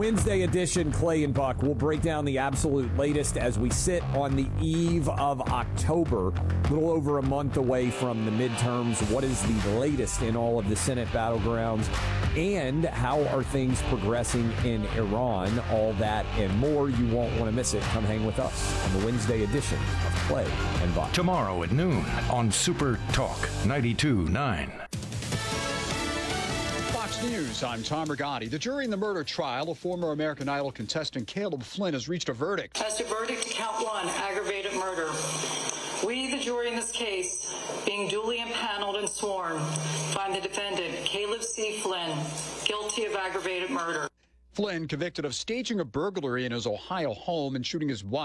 Wednesday edition, Clay and Buck. We'll break down the absolute latest as we sit on the eve of October, a little over a month away from the midterms. What is the latest in all of the Senate battlegrounds? And how are things progressing in Iran? All that and more. You won't want to miss it. Come hang with us on the Wednesday edition of Clay and Buck. Tomorrow at noon on Super Talk 92.9. Fox News, I'm Tom Rigotti. The jury in the murder trial of former American Idol contestant Caleb Flynn has reached a verdict. As to verdict to count 1, aggravated murder. We, the jury in this case, being duly impaneled and sworn, find the defendant, Caleb C. Flynn, guilty of aggravated murder. Flynn convicted of staging a burglary in his Ohio home and shooting his wife.